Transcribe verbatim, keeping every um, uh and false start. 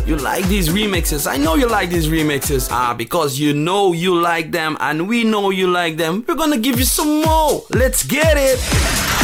know you like these remixes. I know you like these remixes. Ah, because you know you like them and we know you like them. We're gonna give you some more. Let's get it.